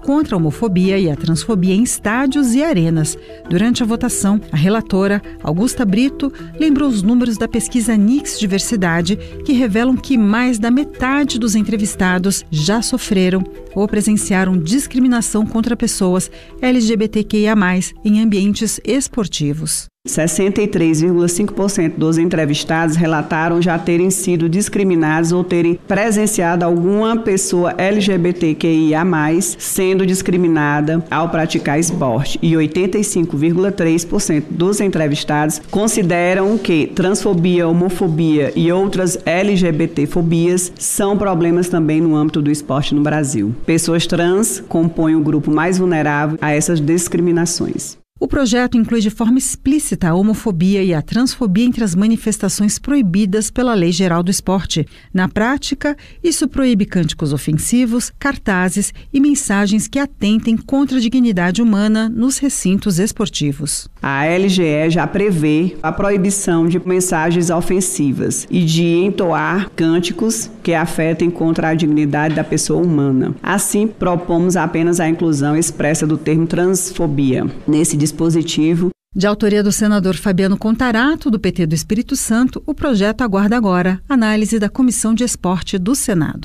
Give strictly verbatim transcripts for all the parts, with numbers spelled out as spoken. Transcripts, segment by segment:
contra a homofobia e a transfobia em estádios e arenas. Durante a votação, a relatora, Augusta Brito, lembrou os números da pesquisa Nix Diversidade, que revelam que mais da metade dos entrevistados já sofreram ou presenciaram discriminação contra pessoas L G B T Q I A mais, em ambientes esportivos. sessenta e três vírgula cinco por cento dos entrevistados relataram já terem sido discriminados ou terem presenciado alguma pessoa L G B T Q I A mais, sendo discriminada ao praticar esporte. E oitenta e cinco vírgula três por cento dos entrevistados consideram que transfobia, homofobia e outras L G B T fobias são problemas também no âmbito do esporte no Brasil. Pessoas trans compõem o grupo mais vulnerável a essas discriminações. O projeto inclui de forma explícita a homofobia e a transfobia entre as manifestações proibidas pela Lei Geral do Esporte. Na prática, isso proíbe cânticos ofensivos, cartazes e mensagens que atentem contra a dignidade humana nos recintos esportivos. A L G E já prevê a proibição de mensagens ofensivas e de entoar cânticos que afetem contra a dignidade da pessoa humana. Assim, propomos apenas a inclusão expressa do termo transfobia nesse dispositivo. De autoria do senador Fabiano Contarato, do P T do Espírito Santo, o projeto aguarda agora análise da Comissão de Esporte do Senado.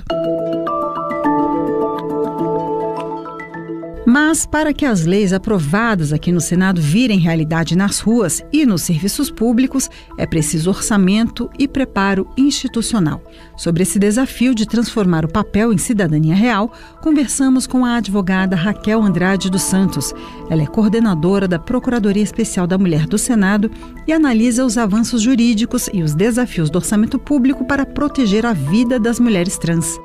Mas, para que as leis aprovadas aqui no Senado virem realidade nas ruas e nos serviços públicos, é preciso orçamento e preparo institucional. Sobre esse desafio de transformar o papel em cidadania real, conversamos com a advogada Raquel Andrade dos Santos. Ela é coordenadora da Procuradoria Especial da Mulher do Senado e analisa os avanços jurídicos e os desafios do orçamento público para proteger a vida das mulheres trans.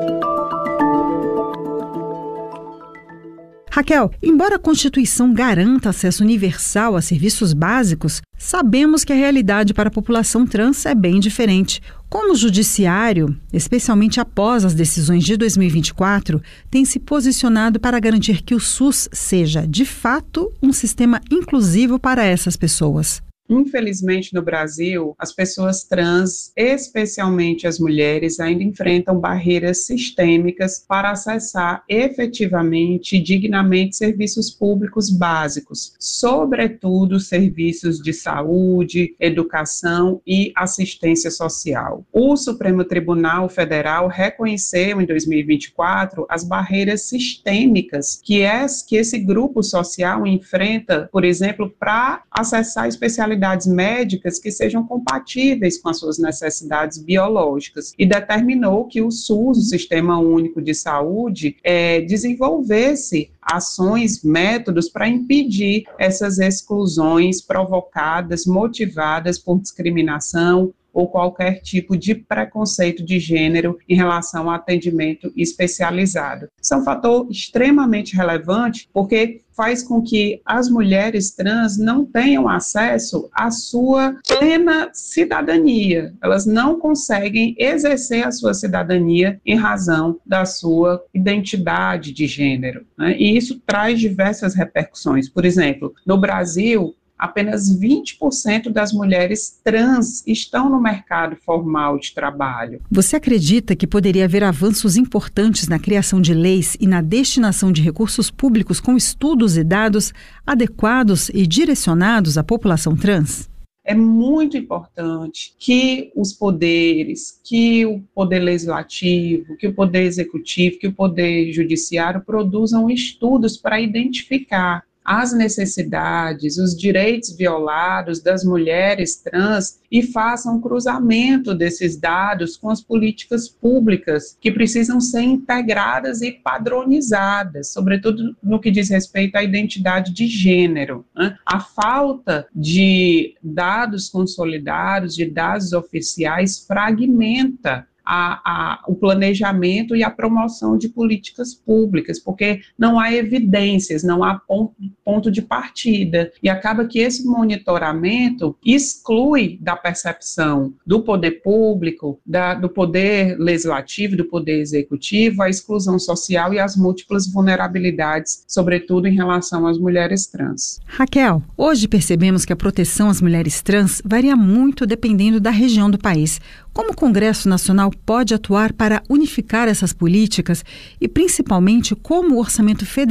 Raquel, embora a Constituição garanta acesso universal a serviços básicos, sabemos que a realidade para a população trans é bem diferente. Como o Judiciário, especialmente após as decisões de dois mil e vinte e quatro, tem se posicionado para garantir que o SUS seja, de fato, um sistema inclusivo para essas pessoas? Infelizmente, no Brasil, as pessoas trans, especialmente as mulheres, ainda enfrentam barreiras sistêmicas para acessar efetivamente e dignamente serviços públicos básicos, sobretudo serviços de saúde, educação e assistência social. O Supremo Tribunal Federal reconheceu em dois mil e vinte e quatro as barreiras sistêmicas que, é, que esse grupo social enfrenta, por exemplo, para acessar especialidades médicas que sejam compatíveis com as suas necessidades biológicas e determinou que o SUS, o Sistema Único de Saúde, é, desenvolvesse ações, métodos para impedir essas exclusões provocadas, motivadas por discriminação ou qualquer tipo de preconceito de gênero em relação ao atendimento especializado. Isso é um fator extremamente relevante porque faz com que as mulheres trans não tenham acesso à sua plena cidadania. Elas não conseguem exercer a sua cidadania em razão da sua identidade de gênero, né? E isso traz diversas repercussões. Por exemplo, no Brasil, apenas vinte por cento das mulheres trans estão no mercado formal de trabalho. Você acredita que poderia haver avanços importantes na criação de leis e na destinação de recursos públicos com estudos e dados adequados e direcionados à população trans? É muito importante que os poderes, que o poder legislativo, que o poder executivo, que o poder judiciário produzam estudos para identificar as necessidades, os direitos violados das mulheres trans e façam um cruzamento desses dados com as políticas públicas que precisam ser integradas e padronizadas, sobretudo no que diz respeito à identidade de gênero, né? A falta de dados consolidados, de dados oficiais, fragmenta A, a, o planejamento e a promoção de políticas públicas, porque não há evidências, não há ponto, ponto de partida, e acaba que esse monitoramento exclui da percepção do poder público, da, do poder legislativo, do poder executivo, a exclusão social e as múltiplas vulnerabilidades, sobretudo em relação às mulheres trans. Raquel, hoje percebemos que a proteção às mulheres trans varia muito dependendo da região do país. Como o Congresso Nacional pode atuar para unificar essas políticas e, principalmente, como o orçamento federal